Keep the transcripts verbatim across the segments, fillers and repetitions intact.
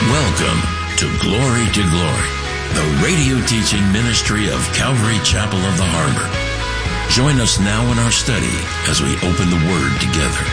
Welcome to Glory to Glory, the radio teaching ministry of Calvary Chapel of the Harbor. Join us now in our study as we open the Word together.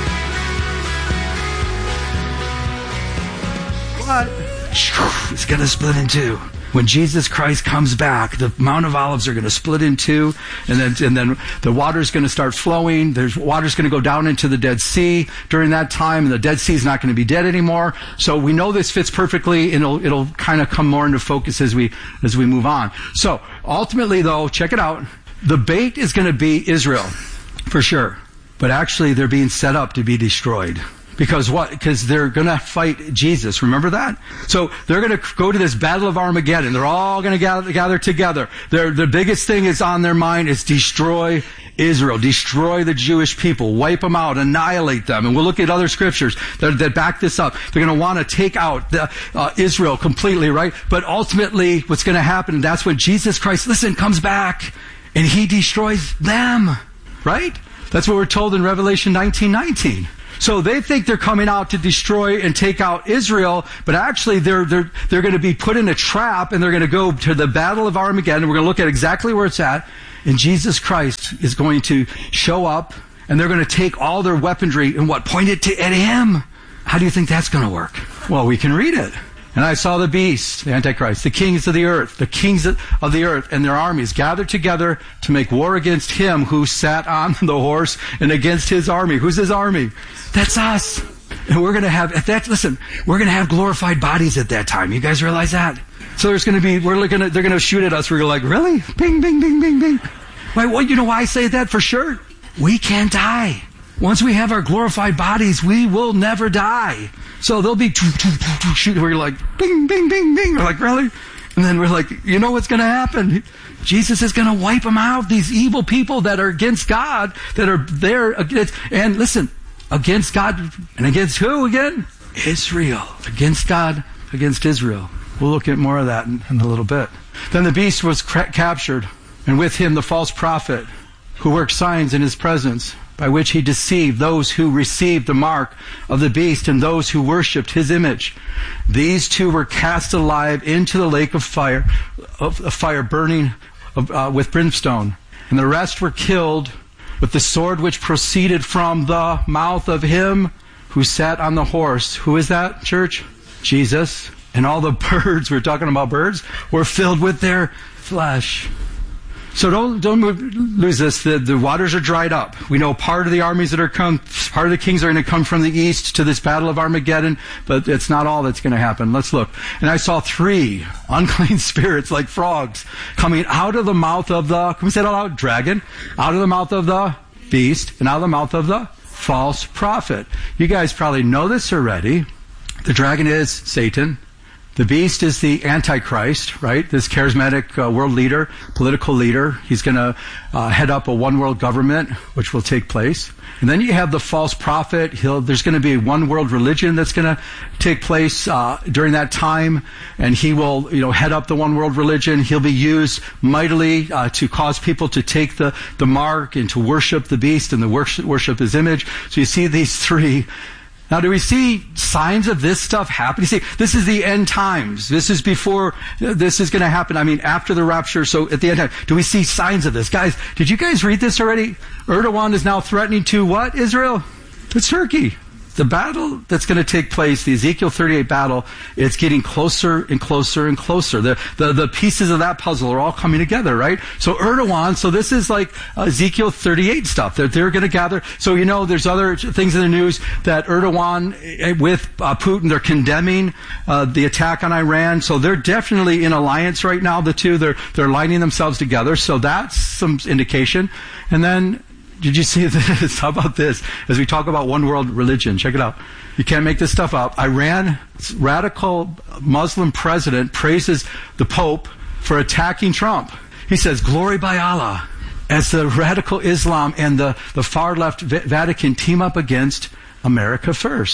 What? It's going to split in two. When Jesus Christ comes back, the Mount of Olives are going to split in two, and then and then the water's going to start flowing. There's water's going to go down into the Dead Sea during that time, and the Dead Sea is not going to be dead anymore. So we know this fits perfectly, and it'll it'll kind of come more into focus as we as we move on. So ultimately, though, check it out. The bait is going to be Israel, for sure, but actually they're being set up to be destroyed. Because what? Because they're going to fight Jesus. Remember that? So they're going to go to this battle of Armageddon. They're all going to gather, gather together. Their, the biggest thing is on their mind is destroy Israel, destroy the Jewish people, wipe them out, annihilate them. And we'll look at other scriptures that, that back this up. They're going to want to take out the, uh, Israel completely, right? But ultimately, what's going to happen, that's when Jesus Christ, listen, comes back and he destroys them, right? That's what we're told in Revelation nineteen nineteen. So they think they're coming out to destroy and take out Israel, but actually they're they're they're going to be put in a trap, and they're going to go to the Battle of Armageddon. We're going to look at exactly where it's at, and Jesus Christ is going to show up, and they're going to take all their weaponry and what? Point it to at him. How do you think that's going to work? Well, we can read it. And I saw the beast, the Antichrist, the kings of the earth, the kings of the earth and their armies gathered together to make war against him who sat on the horse and against his army. Who's his army? That's us. And we're going to have, at that, listen, we're going to have glorified bodies at that time. You guys realize that? So there's going to be, we're going to, they're going to shoot at us. We're like, really? Bing, bing, bing, bing, bing. Why, well, you know why I say that for sure? We can't die. Once we have our glorified bodies, we will never die. So they'll be shooting. We're like, bing, bing, bing, bing. We're like, really? And then we're like, you know what's going to happen? Jesus is going to wipe them out. These evil people that are against God, that are there against, and listen, against God, and against who again? Israel. Against God, against Israel. We'll look at more of that in, in a little bit. Then the beast was cra- captured, and with him the false prophet, who worked signs in his presence, by which he deceived those who received the mark of the beast and those who worshipped his image. These two were cast alive into the lake of fire, of fire burning uh, with brimstone. And the rest were killed with the sword which proceeded from the mouth of him who sat on the horse. Who is that, church? Jesus. And all the birds, we're talking about birds, were filled with their flesh. So don't don't move, lose this. The, the waters are dried up. We know part of the armies that are come, part of the kings are going to come from the east to this battle of Armageddon, but it's not all that's going to happen. Let's look. And I saw three unclean spirits like frogs coming out of the mouth of the, can we say it out loud? Dragon. Out of the mouth of the beast and out of the mouth of the false prophet. You guys probably know this already. The dragon is Satan. The beast is the Antichrist, right? This charismatic uh, world leader, political leader. He's going to uh, head up a one-world government, which will take place. And then you have the false prophet. He'll, there's going to be one world religion that's going to take place uh, during that time, and he will, you know, head up the one world religion. He'll be used mightily uh, to cause people to take the the mark and to worship the beast and to worship, worship his image. So you see these three. Now, do we see signs of this stuff happening? See, this is the end times. This is before this is going to happen. I mean, after the rapture. So at the end time, do we see signs of this? Guys, did you guys read this already? Erdogan is now threatening to what? Israel? It's Turkey. The battle that's going to take place, the Ezekiel thirty-eight battle, it's getting closer and closer and closer. The, the, the pieces of that puzzle are all coming together, right? So Erdogan, so this is like Ezekiel thirty-eight stuff that they're, they're going to gather. So, you know, there's other things in the news that Erdogan with uh, Putin, they're condemning uh, the attack on Iran. So they're definitely in alliance right now, the two. They're, they're lining themselves together. So that's some indication. And then, did you see this? How about this? As we talk about one world religion, check it out. You can't make this stuff up. Iran's radical Muslim president praises the Pope for attacking Trump. He says, "Glory by Allah," as the radical Islam and the, the far left Vatican team up against America first.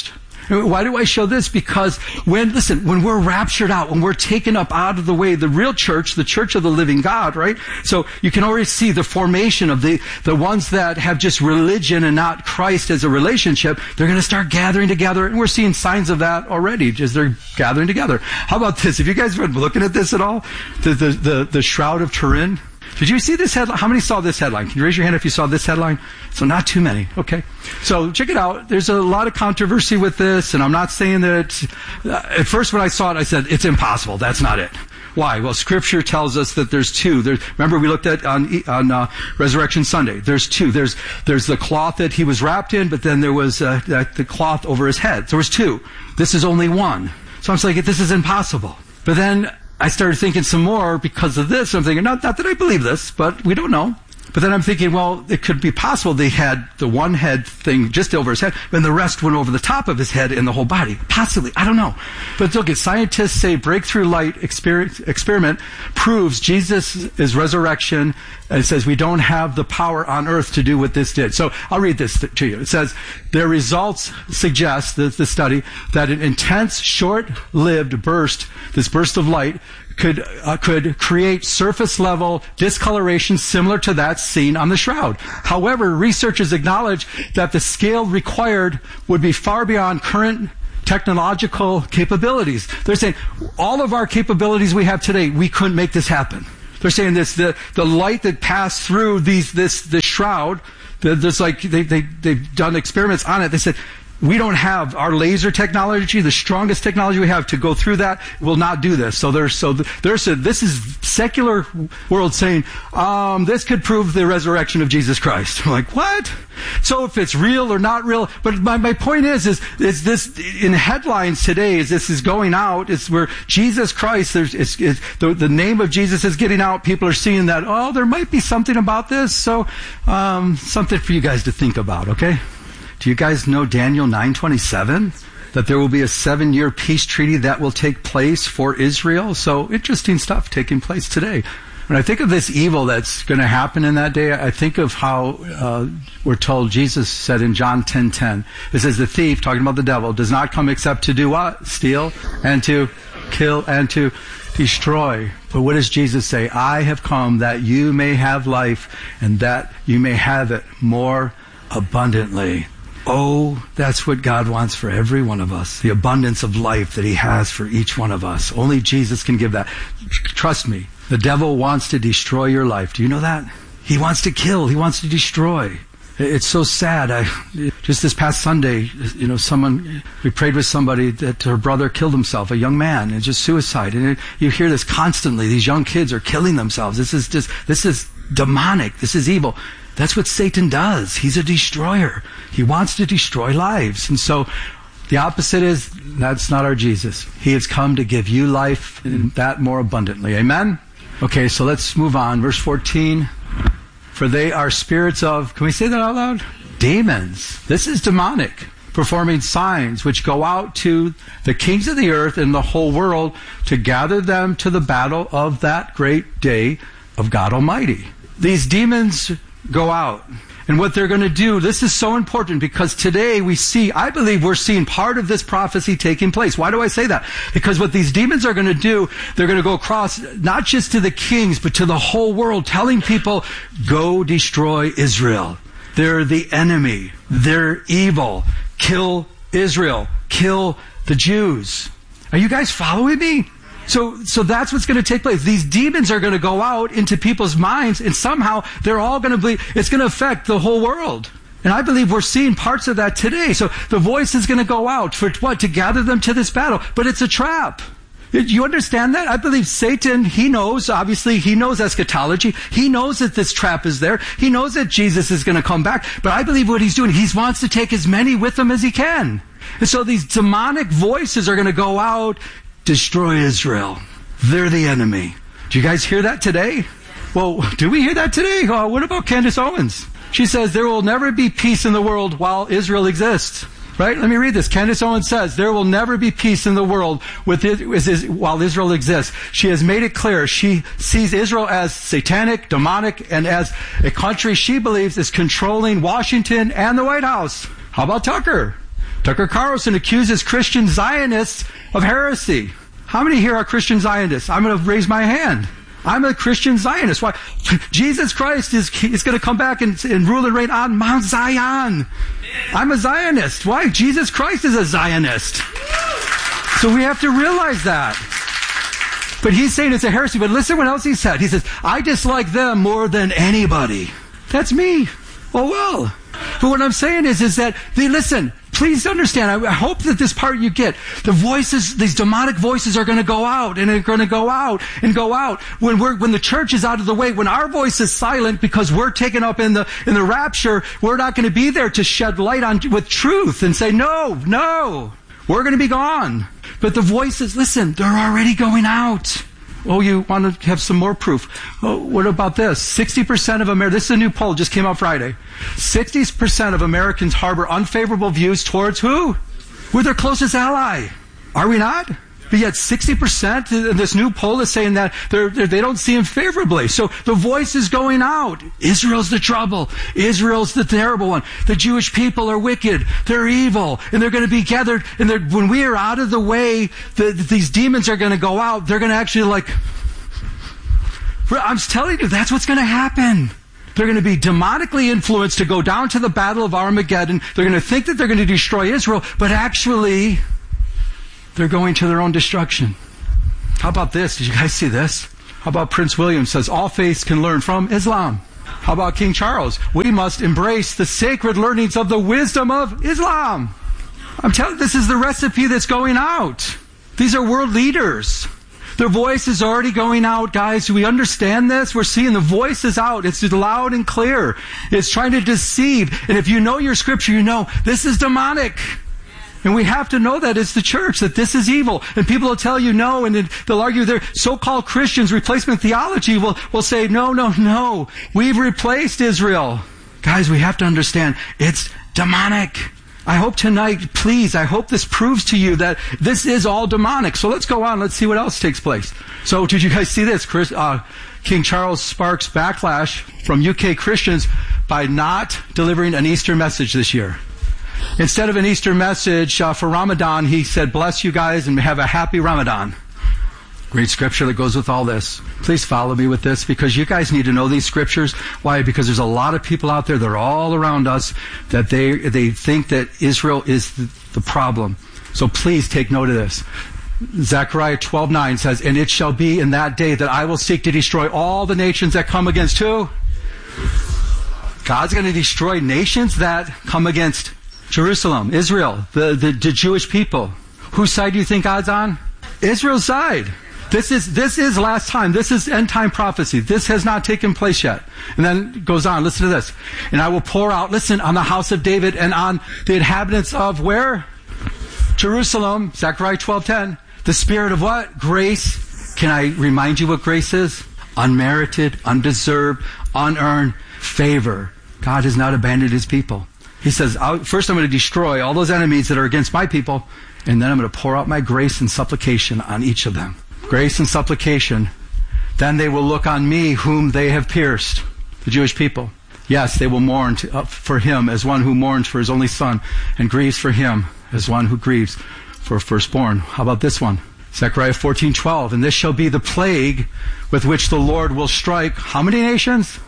Why do I show this? Because when, listen, when we're raptured out, when we're taken up out of the way, the real church, the church of the living God, right? So you can already see the formation of the, the ones that have just religion and not Christ as a relationship. They're going to start gathering together, and we're seeing signs of that already, as they're gathering together. How about this? Have you guys been looking at this at all? The, the, the, the Shroud of Turin? Did you see this headline? How many saw this headline? Can you raise your hand if you saw this headline? So not too many. Okay. So check it out. There's a lot of controversy with this, and I'm not saying that, uh, at first when I saw it, I said, it's impossible. That's not it. Why? Well, Scripture tells us that there's two. There's, remember, we looked at on on uh, Resurrection Sunday. There's two. There's there's the cloth that he was wrapped in, but then there was uh, the cloth over his head. So there was two. This is only one. So I'm like, this is impossible. But then I started thinking some more because of this. I'm thinking, not, not that I believe this, but we don't know. But then I'm thinking, well, it could be possible they had the one head thing just over his head, and the rest went over the top of his head and the whole body. Possibly. I don't know. But look, scientists say breakthrough light exper- experiment proves Jesus' resurrection, and it says we don't have the power on earth to do what this did. So I'll read this to you. It says, their results suggest, the, the study, that an intense, short-lived burst, this burst of light, could uh, could create surface-level discoloration similar to that seen on the shroud. However, researchers acknowledge that the scale required would be far beyond current technological capabilities. They're saying all of our capabilities we have today, we couldn't make this happen. They're saying this: the the light that passed through these this this shroud. There's like they they they've done experiments on it. They said, we don't have our laser technology, the strongest technology we have to go through that will not do this. So there's, so there's a, this is secular world saying, um, this could prove the resurrection of Jesus Christ. I'm like, what? So if it's real or not real, but my, my point is, is, is this in headlines today, as this is going out, it's where Jesus Christ, there's, it's, it's, the, the name of Jesus is getting out. People are seeing that, oh, there might be something about this. So, um, something for you guys to think about, okay? Do you guys know Daniel nine twenty-seven? That there will be a seven-year peace treaty that will take place for Israel? So interesting stuff taking place today. When I think of this evil that's going to happen in that day, I think of how uh, we're told Jesus said in John ten ten. It says, the thief, talking about the devil, does not come except to do what? Steal and to kill and to destroy. But what does Jesus say? I have come that you may have life and that you may have it more abundantly. Oh, that's what God wants for every one of us. The abundance of life that He has for each one of us. Only Jesus can give that. Trust me, the devil wants to destroy your life. Do you know that? He wants to kill. He wants to destroy. It's so sad. I, just this past Sunday, you know, someone, we prayed with somebody that her brother killed himself, a young man, and just suicide. And you hear this constantly. These young kids are killing themselves. This is just, this is demonic. This is evil. That's what Satan does. He's a destroyer. He wants to destroy lives. And so the opposite is, that's not our Jesus. He has come to give you life and that more abundantly. Amen? Okay, so let's move on. Verse fourteen. For they are spirits of, can we say that out loud? Demons. This is demonic. Performing signs which go out to the kings of the earth and the whole world to gather them to the battle of that great day of God Almighty. These demons go out. And what they're going to do, this is so important because today we see, I believe we're seeing part of this prophecy taking place. Why do I say that? Because what these demons are going to do, they're going to go across not just to the kings, but to the whole world, telling people, go destroy Israel. They're the enemy. They're evil. Kill Israel. Kill the Jews. Are you guys following me? So, so that's what's going to take place. These demons are going to go out into people's minds, and somehow they're all going to be, it's going to affect the whole world. And I believe we're seeing parts of that today. So the voice is going to go out for what? To gather them to this battle. But it's a trap. You understand that? I believe Satan, he knows, obviously, he knows eschatology. He knows that this trap is there. He knows that Jesus is going to come back. But I believe what he's doing, he wants to take as many with him as he can. And so these demonic voices are going to go out, destroy Israel. They're the enemy. Do you guys hear that today? Well, do we hear that today? Oh, what about Candace Owens? She says, there will never be peace in the world while Israel exists. Right? Let me read this. Candace Owens says, there will never be peace in the world with it, while Israel exists. She has made it clear she sees Israel as satanic, demonic, and as a country she believes is controlling Washington and the White House. How about Tucker? Tucker Carlson accuses Christian Zionists of heresy. How many here are Christian Zionists? I'm going to raise my hand. I'm a Christian Zionist. Why? Jesus Christ is, is going to come back and, and rule and reign on Mount Zion. I'm a Zionist. Why? Jesus Christ is a Zionist. So we have to realize that. But he's saying it's a heresy. But listen what else he said. He says, I dislike them more than anybody. That's me. Oh, well. But what I'm saying is, is that, they listen, please understand, I hope that this part you get. The voices, these demonic voices are going to go out, and they're going to go out and go out. When we're, when the church is out of the way, when our voice is silent because we're taken up in the, in the rapture, we're not going to be there to shed light on, with truth and say, no, no, we're going to be gone. But the voices, listen, they're already going out. Oh, you want to have some more proof? Oh, what about this? sixty percent of Americans, this is a new poll, just came out Friday. sixty percent of Americans harbor unfavorable views towards who? We're their closest ally. Are we not? But yet sixty percent, this new poll is saying that they're, they're, they don't see him favorably. So the voice is going out. Israel's the trouble. Israel's the terrible one. The Jewish people are wicked. They're evil. And they're going to be gathered. And when we are out of the way, the, these demons are going to go out. They're going to actually like... I'm telling you, that's what's going to happen. They're going to be demonically influenced to go down to the Battle of Armageddon. They're going to think that they're going to destroy Israel, but actually... they're going to their own destruction. How about this? Did you guys see this? How about Prince William says all faiths can learn from Islam? How about King Charles? We must embrace the sacred learnings of the wisdom of Islam. I'm telling you, this is the recipe that's going out. These are world leaders. Their voice is already going out, guys. Do we understand this? We're seeing the voice is out. It's loud and clear. It's trying to deceive. And if you know your scripture, you know this is demonic. And we have to know that it's the church, that this is evil. And people will tell you no, and then they'll argue their so-called Christians, replacement theology, will, will say, no, no, no, we've replaced Israel. Guys, we have to understand, it's demonic. I hope tonight, please, I hope this proves to you that this is all demonic. So let's go on, let's see what else takes place. So did you guys see this? Chris, uh, King Charles sparks backlash from U K Christians by not delivering an Easter message this year. Instead of an Easter message uh, for Ramadan, he said, bless you guys and have a happy Ramadan. Great scripture that goes with all this. Please follow me with this because you guys need to know these scriptures. Why? Because there's a lot of people out there that are all around us that they they think that Israel is the, the problem. So please take note of this. Zechariah twelve nine says, and it shall be in that day that I will seek to destroy all the nations that come against who? God's going to destroy nations that come against Jerusalem, Israel, the, the, the Jewish people. Whose side do you think God's on? Israel's side. This is, this is last time. This is end time prophecy. This has not taken place yet. And then it goes on. Listen to this. And I will pour out, listen, on the house of David and on the inhabitants of where? Jerusalem, Zechariah twelve ten. The spirit of what? Grace. Can I remind you what grace is? Unmerited, undeserved, unearned favor. God has not abandoned his people. He says, first I'm going to destroy all those enemies that are against my people, and then I'm going to pour out my grace and supplication on each of them. Grace and supplication. Then they will look on me whom they have pierced, the Jewish people. Yes, they will mourn to, uh, for him as one who mourns for his only son, and grieves for him as one who grieves for a firstborn. How about this one? Zechariah fourteen twelve. And this shall be the plague with which the Lord will strike how many nations?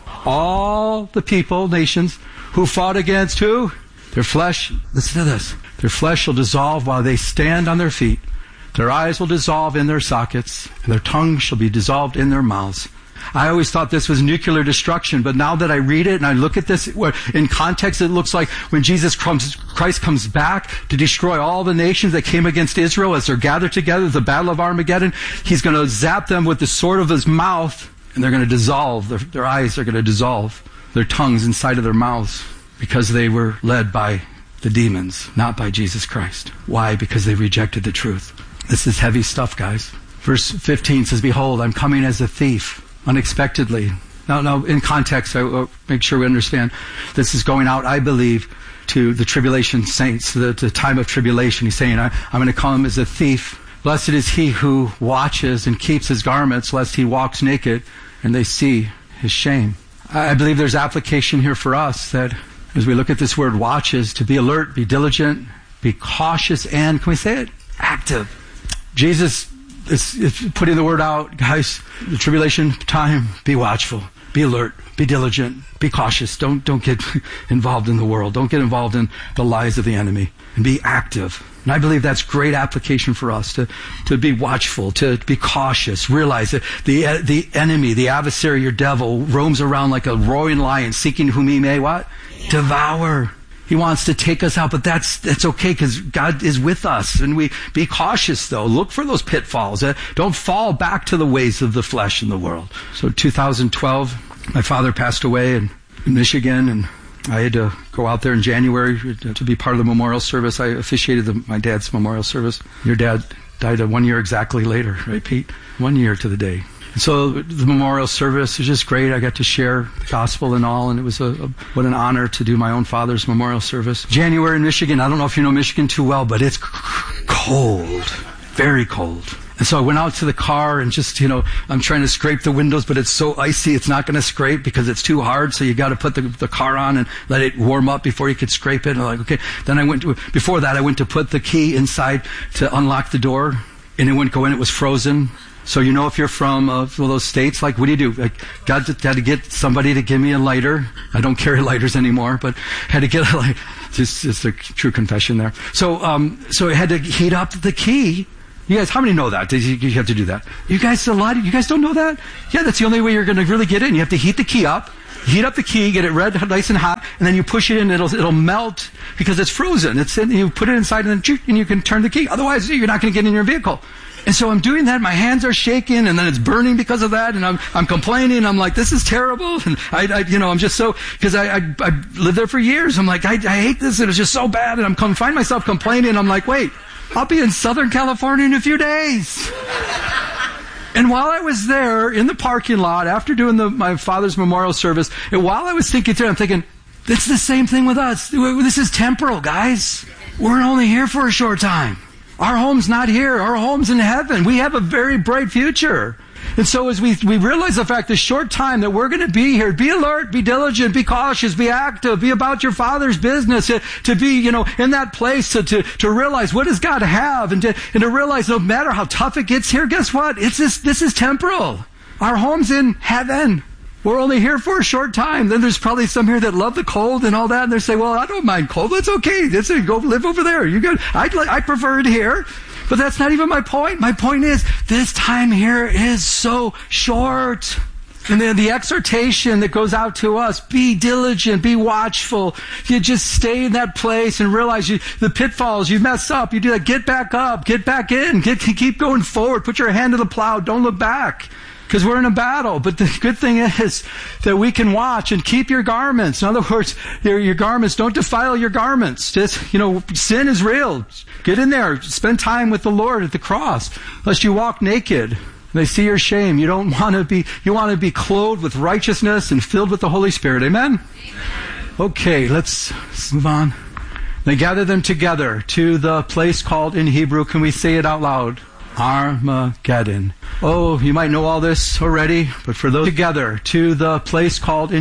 All the people, nations, who fought against who? Their flesh, listen to this. Their flesh shall dissolve while they stand on their feet. Their eyes will dissolve in their sockets, and their tongues shall be dissolved in their mouths. I always thought this was nuclear destruction, but now that I read it and I look at this, in context it looks like when Jesus comes, Christ comes back to destroy all the nations that came against Israel as they're gathered together, the Battle of Armageddon, he's going to zap them with the sword of his mouth, and they're going to dissolve. Their, their eyes are going to dissolve. Their tongues inside of their mouths, because they were led by the demons, not by Jesus Christ. Why? Because they rejected the truth. This is heavy stuff, guys. Verse fifteen says, behold, I'm coming as a thief, unexpectedly. Now, now in context, I will make sure we understand. This is going out, I believe, to the tribulation saints, the, the time of tribulation. He's saying, I, I'm going to call him as a thief. Blessed is he who watches and keeps his garments, lest he walks naked and they see his shame. I believe there's application here for us that as we look at this word watches, to be alert, be diligent, be cautious, and, can we say it? Active. Jesus is, is putting the word out, guys, the tribulation time, be watchful, be alert, be diligent, be cautious. Don't, don't get involved in the world. Don't get involved in the lies of the enemy, and be active. And I believe that's great application for us, to, to be watchful, to be cautious, realize that the, the enemy, the adversary, your devil, roams around like a roaring lion, seeking whom he may, what? Devour. He wants to take us out, but that's that's okay, because God is with us. And we be cautious, though. Look for those pitfalls. Uh, don't fall back to the ways of the flesh in the world. So two thousand twelve, my father passed away in, in Michigan, and I had to go out there in January to be part of the memorial service. I officiated the, my dad's memorial service. Your dad died one year exactly later, right, Pete? One year to the day. So the memorial service was just great. I got to share the gospel and all, and it was a, a what an honor to do my own father's memorial service. January in Michigan. I don't know if you know Michigan too well, but it's cold, very cold. And so I went out to the car and just, you know, I'm trying to scrape the windows, but it's so icy, it's not going to scrape because it's too hard. So you got to put the, the car on and let it warm up before you could scrape it. And I'm like, okay. Then I went to, before that, I went to put the key inside to unlock the door, and it wouldn't go in. It was frozen. So you know, if you're from uh, one of those states, like, what do you do? Like, God had to get somebody to give me a lighter. I don't carry lighters anymore, but had to get a lighter. Just, just a true confession there. So, um, so I had to heat up the key. You guys, how many know that? Did you, you have to do that? You guys, a lot of you guys don't know that? Yeah, that's the only way you're going to really get in. You have to heat the key up. Heat up the key, get it red, nice and hot, and then you push it in, it'll it'll melt because it's frozen. It's in, you put it inside and then and you can turn the key. Otherwise, you're not going to get in your vehicle. And so I'm doing that, my hands are shaking, and then it's burning because of that, and I'm I'm complaining, I'm like, this is terrible, and I, I you know, I'm just so, because I, I I lived there for years, I'm like, I, I hate this, it was just so bad, and I'm come, find myself complaining, I'm like, wait, I'll be in Southern California in a few days. And while I was there in the parking lot, after doing the, my father's memorial service, and while I was thinking through, I'm thinking, it's the same thing with us. This is temporal, guys. We're only here for a short time. Our home's not here. Our home's in heaven. We have a very bright future. And so as we, we realize the fact, the short time that we're going to be here, be alert, be diligent, be cautious, be active, be about your Father's business, to, to be, you know, in that place to, to, to realize what does God have, and to, and to realize no matter how tough it gets here, guess what? It's this, this is temporal. Our home's in heaven. We're only here for a short time. Then there's probably some here that love the cold and all that, and they say, well, I don't mind cold. That's okay. That's it. Go live over there. You good? I'd like, I prefer it here. But that's not even my point. My point is, this time here is so short. And then the exhortation that goes out to us, be diligent, be watchful. You just stay in that place and realize you, the pitfalls, you mess up, you do that, get back up, get back in, get, keep going forward, put your hand to the plow, don't look back. Because we're in a battle. But the good thing is that we can watch and keep your garments. In other words, your, your garments, don't defile your garments. Just, you know, sin is real. Get in there. Spend time with the Lord at the cross. Lest you walk naked. They see your shame. You don't want to be, you want to be clothed with righteousness and filled with the Holy Spirit. Amen? Amen. Okay, let's, let's move on. They gather them together to the place called in Hebrew. Can we say it out loud? Armageddon. Oh, you might know all this already, but for those together to the place called in